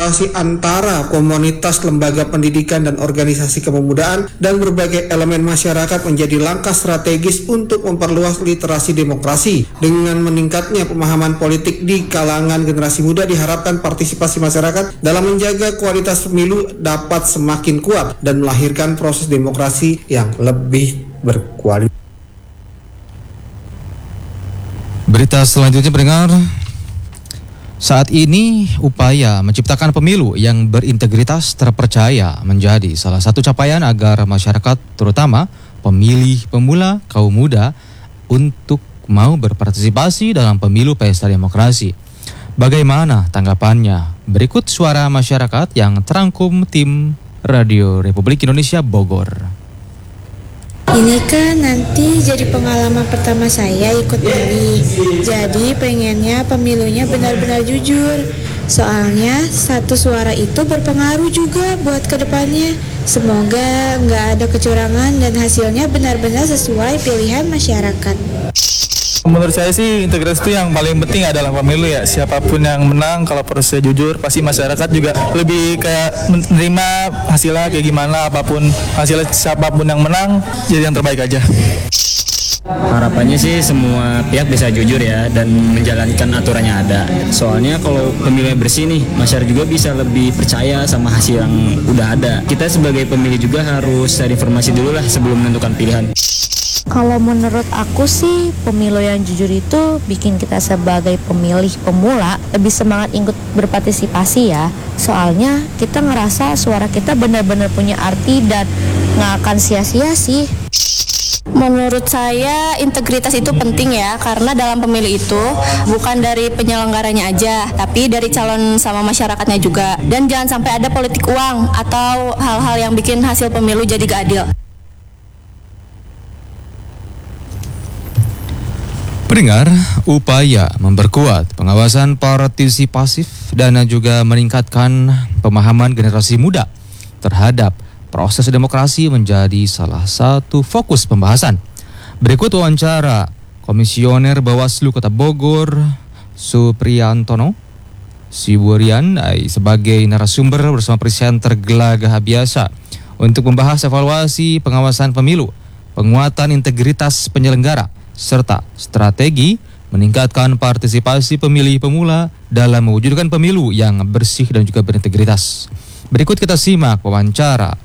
kolaborasi antara komunitas, lembaga pendidikan dan organisasi kepemudaan dan berbagai elemen masyarakat menjadi langkah strategis untuk memperluas literasi demokrasi. Dengan meningkatnya pemahaman politik di kalangan generasi muda, diharapkan partisipasi masyarakat dalam menjaga kualitas pemilu dapat semakin kuat dan melahirkan proses demokrasi yang lebih berkualitas. Berita selanjutnya pendengar. Saat ini upaya menciptakan pemilu yang berintegritas terpercaya menjadi salah satu capaian agar masyarakat, terutama pemilih pemula kaum muda, untuk mau berpartisipasi dalam pemilu pesta demokrasi. Bagaimana tanggapannya? Berikut suara masyarakat yang terangkum tim Radio Republik Indonesia Bogor. Ini kan nanti jadi pengalaman pertama saya ikut milih. Jadi pengennya pemilunya benar-benar jujur. Soalnya satu suara itu berpengaruh juga buat kedepannya. Semoga nggak ada kecurangan dan hasilnya benar-benar sesuai pilihan masyarakat. Menurut saya sih integritas itu yang paling penting adalah pemilu ya. Siapapun yang menang, kalau prosesnya jujur, pasti masyarakat juga lebih kayak menerima hasilnya kayak gimana, apapun hasilnya, siapapun yang menang jadi yang terbaik aja. Harapannya sih semua pihak bisa jujur ya dan menjalankan aturannya ada. Soalnya kalau pemilunya bersih nih, masyarakat juga bisa lebih percaya sama hasil yang udah ada. Kita sebagai pemilih juga harus cari informasi dulu lah sebelum menentukan pilihan. Kalau menurut aku sih, pemilu yang jujur itu bikin kita sebagai pemilih pemula lebih semangat ikut berpartisipasi ya. Soalnya kita ngerasa suara kita benar-benar punya arti dan nggak akan sia-sia sih. Menurut saya integritas itu penting ya, karena dalam pemilu itu bukan dari penyelenggaranya aja, tapi dari calon sama masyarakatnya juga. Dan jangan sampai ada politik uang atau hal-hal yang bikin hasil pemilu jadi gak adil. Pendengar, upaya memperkuat pengawasan partisipasif dan juga meningkatkan pemahaman generasi muda terhadap proses demokrasi menjadi salah satu fokus pembahasan. Berikut wawancara Komisioner Bawaslu Kota Bogor, Supriyantono Siburian sebagai narasumber bersama presenter Gelagah Biasa untuk membahas evaluasi pengawasan pemilu, penguatan integritas penyelenggara, serta strategi meningkatkan partisipasi pemilih pemula dalam mewujudkan pemilu yang bersih dan juga berintegritas. Berikut kita simak wawancara.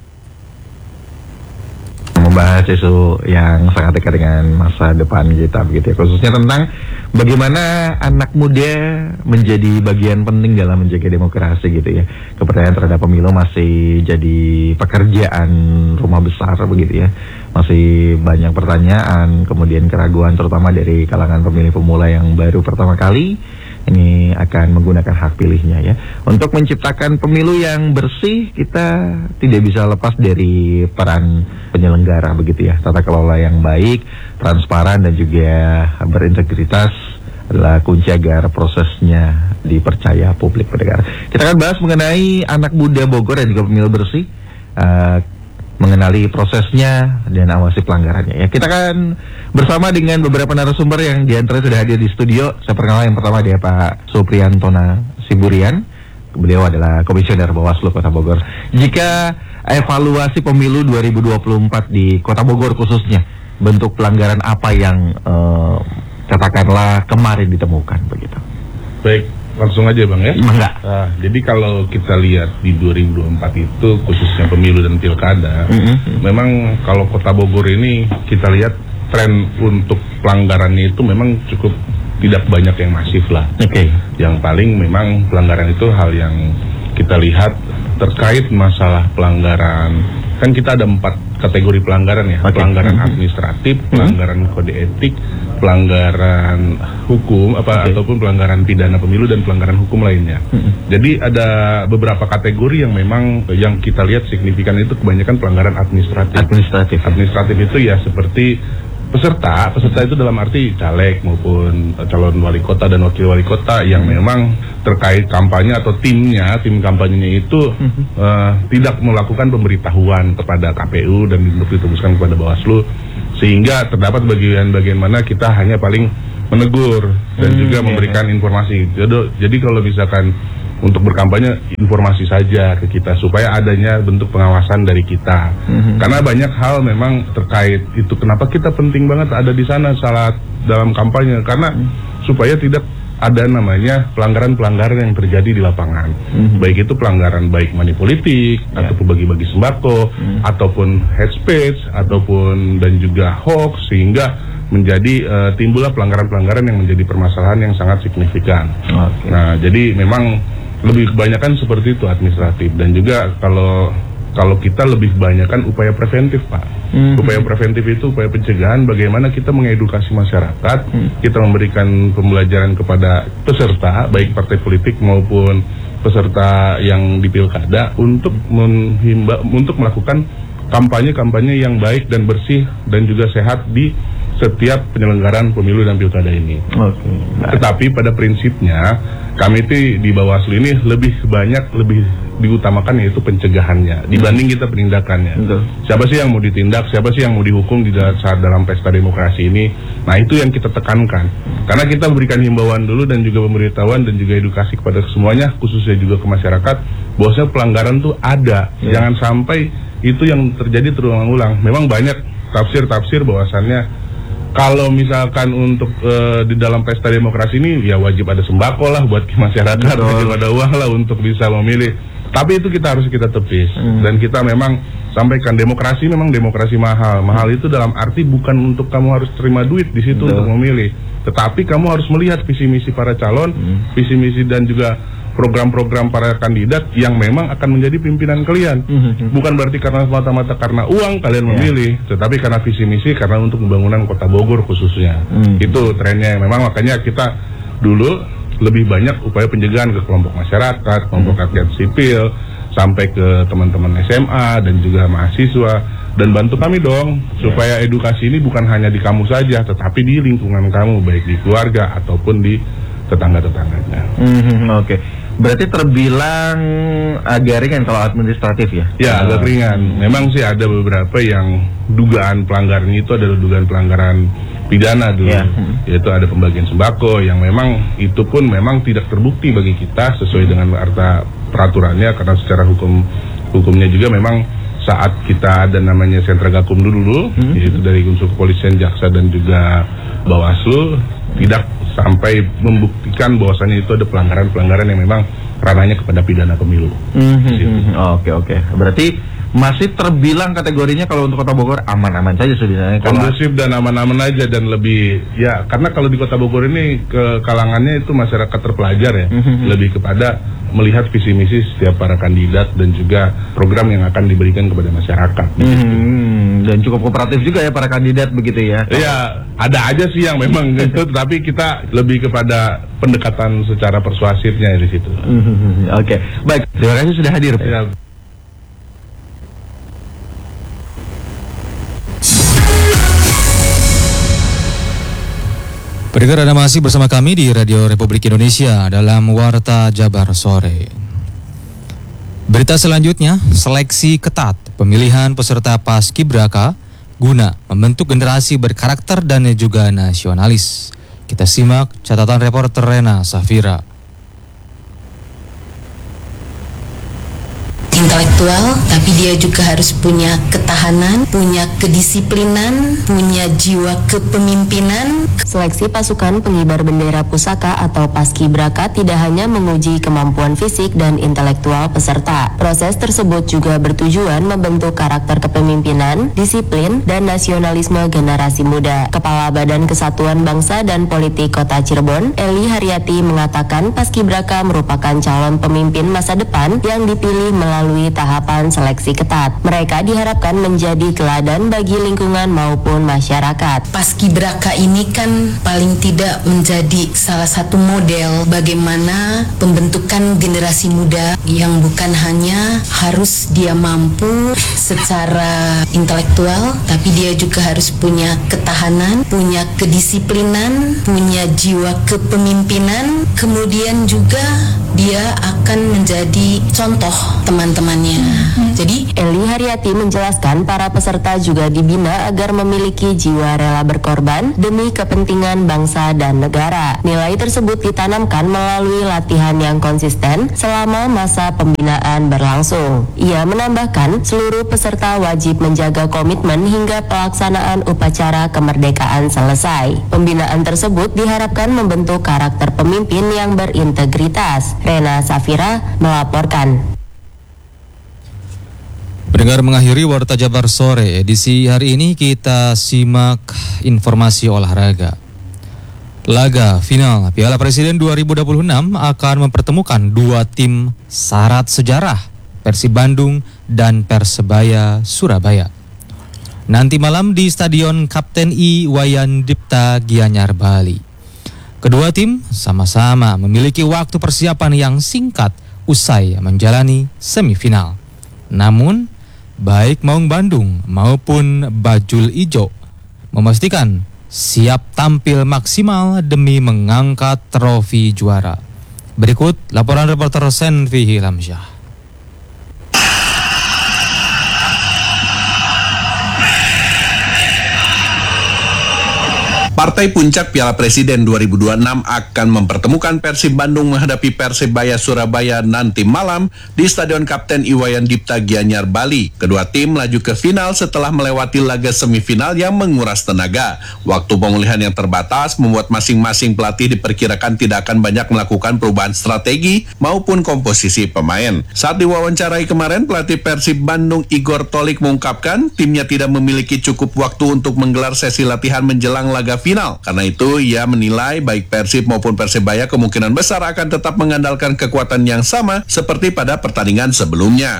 Membahas isu yang sangat dekat dengan masa depan kita begitu ya, khususnya tentang bagaimana anak muda menjadi bagian penting dalam menjaga demokrasi gitu ya. Kepercayaan terhadap pemilu masih jadi pekerjaan rumah besar begitu ya. Masih banyak pertanyaan, kemudian keraguan terutama dari kalangan pemilih pemula yang baru pertama kali ini akan menggunakan hak pilihnya ya. Untuk menciptakan pemilu yang bersih, kita tidak bisa lepas dari peran penyelenggara begitu ya. Tata kelola yang baik, transparan dan juga berintegritas adalah kunci agar prosesnya dipercaya publik pendengar. Kita akan bahas mengenai anak muda Bogor dan juga pemilu bersih, mengenali prosesnya dan awasi pelanggarannya ya. Kita akan bersama dengan beberapa narasumber yang diantaranya sudah hadir di studio. Saya perkenalkan yang pertama dia Pak Supriyantono Siburian. Beliau adalah Komisioner Bawaslu Kota Bogor. Jika evaluasi pemilu 2024 di Kota Bogor khususnya, bentuk pelanggaran apa yang katakanlah kemarin ditemukan begitu? Baik, langsung aja Bang ya. Enggak. Nah, jadi kalau kita lihat di 2024 itu khususnya pemilu dan pilkada, memang kalau Kota Bogor ini kita lihat tren untuk pelanggarannya itu memang cukup tidak banyak yang masif lah. Yang paling memang pelanggaran itu hal yang kita lihat terkait masalah pelanggaran. Kan kita ada 4 kategori pelanggaran ya. Pelanggaran administratif, pelanggaran kode etik, pelanggaran hukum ataupun pelanggaran pidana pemilu dan pelanggaran hukum lainnya. Jadi ada beberapa kategori yang memang yang kita lihat signifikan itu kebanyakan pelanggaran administratif. Administratif itu ya seperti peserta itu dalam arti caleg maupun calon wali kota dan wakil wali kota yang memang terkait kampanye atau tim kampanyenya itu tidak melakukan pemberitahuan kepada KPU dan ditembuskan kepada Bawaslu, sehingga terdapat bagian-bagian mana kita hanya paling menegur dan juga memberikan informasi. Jadi kalau misalkan untuk berkampanye informasi saja ke kita supaya adanya bentuk pengawasan dari kita. Karena banyak hal memang terkait itu, kenapa kita penting banget ada di sana saat dalam kampanye, karena supaya tidak ada namanya pelanggaran-pelanggaran yang terjadi di lapangan. Baik itu pelanggaran baik money politik, ataupun bagi-bagi sembako, ataupun hate speech, ataupun dan juga hoax, sehingga menjadi timbullah pelanggaran-pelanggaran yang menjadi permasalahan yang sangat signifikan. Nah, jadi memang lebih kebanyakan seperti itu administratif, dan juga kalau kita lebih kebanyakan upaya preventif, Pak. Upaya preventif itu upaya pencegahan, bagaimana kita mengedukasi masyarakat, kita memberikan pembelajaran kepada peserta, baik partai politik maupun peserta yang di pilkada, untuk melakukan kampanye-kampanye yang baik dan bersih dan juga sehat di setiap penyelenggaraan pemilu dan pilkada ini. Tetapi pada prinsipnya kami di Bawaslu ini lebih diutamakan yaitu pencegahannya dibanding kita penindakannya. Siapa sih yang mau ditindak, siapa sih yang mau dihukum saat dalam pesta demokrasi ini? Nah, itu yang kita tekankan. Karena kita berikan himbauan dulu dan juga pemberitahuan dan juga edukasi kepada semuanya, khususnya juga ke masyarakat, bahwasanya pelanggaran tuh ada. Jangan sampai itu yang terjadi terulang-ulang. Memang banyak tafsir-tafsir bahwasannya kalau misalkan untuk di dalam pesta demokrasi ini ya wajib ada sembako lah buat masyarakat, wajib ada uang lah untuk bisa memilih. Tapi itu harus kita tepis, dan kita memang sampaikan demokrasi memang demokrasi mahal. Mahal itu dalam arti bukan untuk kamu harus terima duit di situ untuk memilih, tetapi kamu harus melihat visi misi para calon, visi misi dan juga program-program para kandidat yang memang akan menjadi pimpinan kalian. Bukan berarti karena semata-mata karena uang kalian memilih, tetapi karena visi misi, karena untuk pembangunan Kota Bogor khususnya. Itu trennya. Memang makanya kita dulu lebih banyak upaya pencegahan ke kelompok masyarakat, kelompok rakyat sipil, sampai ke teman-teman SMA dan juga mahasiswa. Dan bantu kami dong supaya edukasi ini bukan hanya di kamu saja, tetapi di lingkungan kamu, baik di keluarga ataupun di tetangga-tetangganya. Berarti terbilang agak ringan kalau administratif ya? Ya, agak ringan. Memang sih ada beberapa yang dugaan pelanggarannya itu adalah dugaan pelanggaran pidana dulu. Yaitu ada pembagian sembako yang memang itu pun memang tidak terbukti bagi kita sesuai dengan arta peraturannya, karena secara hukumnya juga memang saat kita ada namanya sentra gakum dulu, yaitu dari unsur kepolisian, jaksa dan juga Bawaslu, tidak sampai membuktikan bahwasannya itu ada pelanggaran-pelanggaran yang memang ranahnya kepada pidana pemilu. Berarti masih terbilang kategorinya kalau untuk Kota Bogor aman-aman saja sebenarnya. Kondusif dan aman-aman aja, dan lebih ya karena kalau di Kota Bogor ini ke kalangannya itu masyarakat terpelajar ya, lebih kepada melihat visi misi setiap para kandidat dan juga program yang akan diberikan kepada masyarakat. Dan cukup kooperatif juga ya para kandidat begitu ya? Iya, ada aja sih yang memang gitu, tapi kita lebih kepada pendekatan secara persuasifnya di situ. Baik, terima kasih sudah hadir. Pendengar, Anda masih bersama kami di Radio Republik Indonesia dalam Warta Jabar Sore. Berita selanjutnya, seleksi ketat pemilihan peserta Paskibraka guna membentuk generasi berkarakter dan juga nasionalis. Kita simak catatan reporter Rena Safira. Intelektual, tapi dia juga harus punya ketahanan, punya kedisiplinan, punya jiwa kepemimpinan. Seleksi pasukan pengibar bendera pusaka atau Paskibraka tidak hanya menguji kemampuan fisik dan intelektual peserta. Proses tersebut juga bertujuan membentuk karakter kepemimpinan, disiplin, dan nasionalisme generasi muda. Kepala Badan Kesatuan Bangsa dan Politik Kota Cirebon, Eli Haryati, mengatakan Paskibraka merupakan calon pemimpin masa depan yang dipilih melalui tahapan seleksi ketat. Mereka diharapkan menjadi teladan bagi lingkungan maupun masyarakat. Paskibraka ini kan paling tidak menjadi salah satu model bagaimana pembentukan generasi muda yang bukan hanya harus dia mampu secara intelektual, tapi dia juga harus punya ketahanan, punya kedisiplinan, punya jiwa kepemimpinan, kemudian juga dia akan menjadi contoh teman-temannya. Jadi Eli Haryati menjelaskan para peserta juga dibina agar memiliki jiwa rela berkorban demi kepentingan bangsa dan negara. Nilai tersebut ditanamkan melalui latihan yang konsisten selama masa pembinaan berlangsung. Ia menambahkan seluruh peserta wajib menjaga komitmen hingga pelaksanaan upacara kemerdekaan selesai. Pembinaan tersebut diharapkan membentuk karakter pemimpin yang berintegritas. Rena Safira melaporkan. Pendengar, mengakhiri Warta Jabar Sore edisi hari ini, kita simak informasi olahraga. Laga final Piala Presiden 2026 akan mempertemukan dua tim syarat sejarah, Persib Bandung dan Persebaya Surabaya. Nanti malam di Stadion Kapten Iwayan Dipta Gianyar, Bali. Kedua tim sama-sama memiliki waktu persiapan yang singkat usai menjalani semifinal. Namun, baik Maung Bandung maupun Bajul Ijo memastikan siap tampil maksimal demi mengangkat trofi juara. Berikut laporan reporter Senvi Hilamsyah. Partai puncak Piala Presiden 2026 akan mempertemukan Persib Bandung menghadapi Persebaya Surabaya nanti malam di Stadion Kapten Iwayan Dipta Gianyar, Bali. Kedua tim melaju ke final setelah melewati laga semifinal yang menguras tenaga. Waktu pemulihan yang terbatas membuat masing-masing pelatih diperkirakan tidak akan banyak melakukan perubahan strategi maupun komposisi pemain. Saat diwawancarai kemarin, pelatih Persib Bandung Igor Tolik mengungkapkan timnya tidak memiliki cukup waktu untuk menggelar sesi latihan menjelang laga final. Karena itu, ia menilai baik Persib maupun Persebaya kemungkinan besar akan tetap mengandalkan kekuatan yang sama seperti pada pertandingan sebelumnya.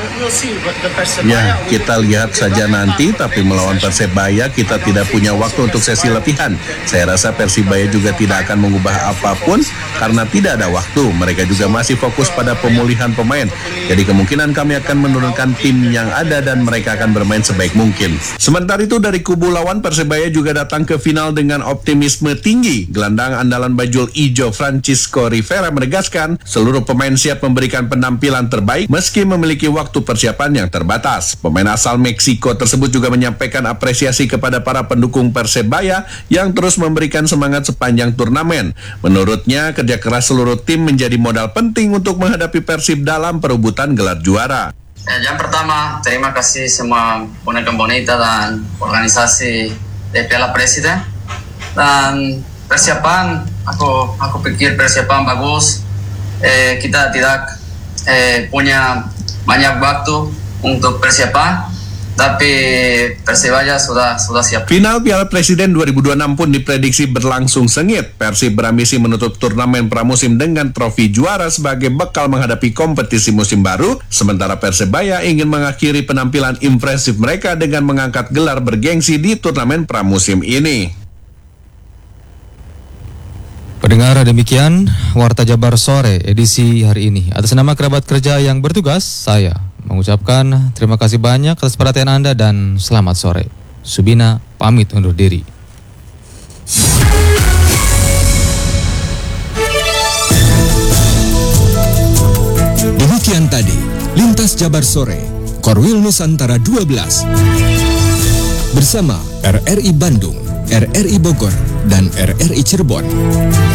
Ya, kita lihat saja nanti, tapi melawan Persebaya kita tidak punya waktu untuk sesi latihan. Saya rasa Persibaya juga tidak akan mengubah apapun karena tidak ada waktu. Mereka juga masih fokus pada pemulihan pemain. Jadi kemungkinan kami akan menurunkan tim yang ada dan mereka akan bermain sebaik mungkin. Sementara itu, dari kubu lawan, Persebaya juga datang ke final dengan optimisme tinggi. Gelandang andalan Bajul Ijo Francisco Rivera menegaskan seluruh pemain siap memberikan penampilan terbaik meski memiliki waktu persiapan yang terbatas. Pemain asal Meksiko tersebut juga menyampaikan apresiasi kepada para pendukung Persebaya yang terus memberikan semangat sepanjang turnamen. Menurutnya, kerja keras seluruh tim menjadi modal penting untuk menghadapi Persib dalam perebutan gelar juara. Yang pertama, terima kasih semua bonek-bonita dan organisasi di Piala Presiden. Dan persiapan, aku pikir persiapan bagus. Kita tidak punya banyak waktu untuk persiapan, tapi Persebaya sudah siap. Final Piala Presiden 2026 pun diprediksi berlangsung sengit. Persib berambisi menutup turnamen pramusim dengan trofi juara sebagai bekal menghadapi kompetisi musim baru, sementara Persebaya ingin mengakhiri penampilan impresif mereka dengan mengangkat gelar bergengsi di turnamen pramusim ini. Pendengar, demikian Warta Jabar Sore edisi hari ini. Atas nama kerabat kerja yang bertugas, saya mengucapkan terima kasih banyak atas perhatian Anda dan selamat sore. Subina pamit undur diri. Demikian tadi Lintas Jabar Sore Korwil Nusantara 12 bersama RRI Bandung, RRI Bogor, dan RRI Cirebon.